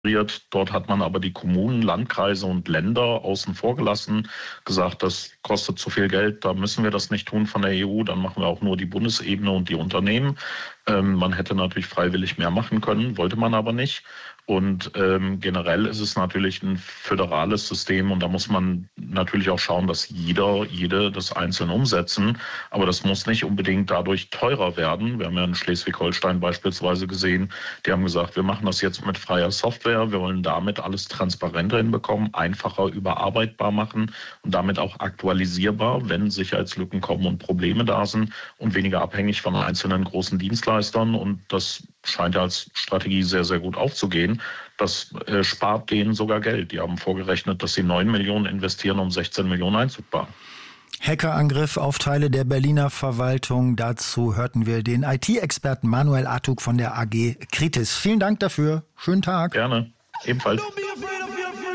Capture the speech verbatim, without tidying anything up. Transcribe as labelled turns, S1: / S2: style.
S1: Dort hat man aber die Kommunen, Landkreise und Länder außen vor gelassen, gesagt, das kostet zu viel Geld, da müssen wir das nicht tun von der E U, dann machen wir auch nur die Bundesebene und die Unternehmen. Ähm, man hätte natürlich freiwillig mehr machen können, wollte man aber nicht. Und ähm, generell ist es natürlich ein föderales System und da muss man natürlich auch schauen, dass jeder, jede das einzeln umsetzen. Aber das muss nicht unbedingt dadurch teurer werden. Wir haben ja in Schleswig-Holstein beispielsweise gesehen, die haben gesagt, wir machen das jetzt mit freier Software. Wir wollen damit alles transparenter hinbekommen, einfacher überarbeitbar machen und damit auch aktualisierbar, wenn Sicherheitslücken kommen und Probleme da sind und weniger abhängig von einzelnen großen Dienstleistern. Und das scheint ja als Strategie sehr, sehr gut aufzugehen. Das äh, spart denen sogar Geld. Die haben vorgerechnet, dass sie neun Millionen investieren, um sechzehn Millionen einzusparen.
S2: Hackerangriff auf Teile der Berliner Verwaltung. Dazu hörten wir den I T-Experten Manuel Artug von der A G Kritis. Vielen Dank dafür. Schönen Tag.
S1: Gerne. Ebenfalls.